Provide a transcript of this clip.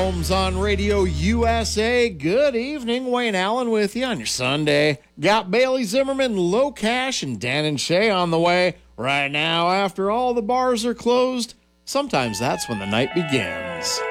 Holmes on Radio USA. Good evening. Wayne Allen with you on your Sunday. Got Bailey Zimmerman, Low Cash, and Dan and Shay on the way. Right now, after all the bars are closed, sometimes that's when the night begins.